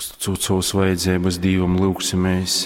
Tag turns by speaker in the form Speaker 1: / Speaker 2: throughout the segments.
Speaker 1: Uzticot savus vajadzības Dievam, lūgsimies.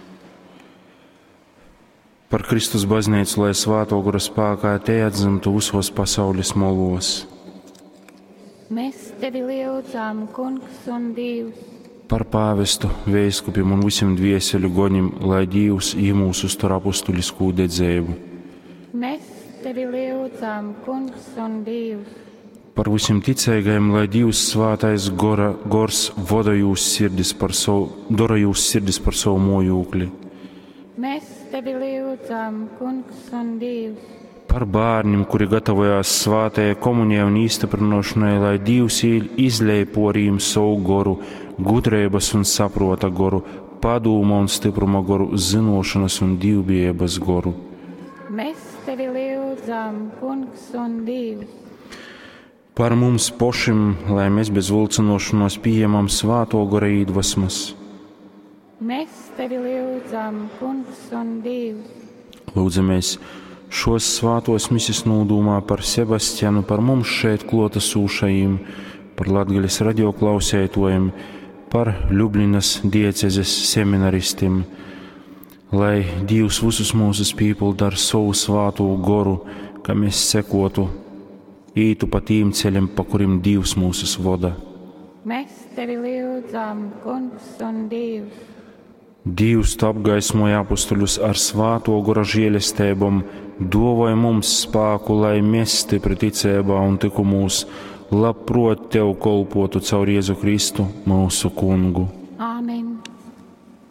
Speaker 1: Par Kristus baznīcu, lai Svēto gara spēkā te atzimtu visos pasaules molos.
Speaker 2: Mēs tevi lūdzam, Kungs un Dievs.
Speaker 1: Par pāvestu, veiskupiem un visiem dvieseļu goņiem, lai Dievs iemūs uztur apustuliskū dedzību.
Speaker 2: Mēs tevi lūdzam, Kungs un Dievs.
Speaker 1: Par visiem ticīgajiem, lai Dievs svētais gors vada jūs sirdis par savu mojūkli.
Speaker 2: Mēs tevi lūdzam, Kungs un Dievs.
Speaker 1: Par bērniem, kuri gatavojās svētajai komunijai un īstiprināšanai, lai Dievs izlej porīm savu goru, gudrības un saprota goru, padūma un stipruma goru, zinošanas un dievbijības goru.
Speaker 2: Mēs tevi lūdzam, Kungs un Dievs.
Speaker 1: Par mums pošim, lai mēs bez vilcinošanos pieņemam Svēto gara iedvesmas.
Speaker 2: Mēs tevi lūdzam, Kungs un Dievs.
Speaker 1: Lūdzamies šos svētos misijas nūdūmā par Sebastianu, par mums šeit klotasūšajiem, par Latgaļas radioklausētojiem, par Ļublinas diecezes seminaristiem, lai Dievs visus mūsu pīpuldu ar savu svāto goru, ka mēs sekotu ītu pa tīm ceļiem, pa kuriem Dievs mūsus vada.
Speaker 2: Mēs tevi lūdzam, Kungs un Dievs.
Speaker 1: Dievs tu apgaismoja apustuļus ar svāto gara žēlestībām, dāvāj mums spēku, lai mēs stipri ticībā un tikumos labprot tev kolpotu caur Jēzu Kristu, mūsu Kungu.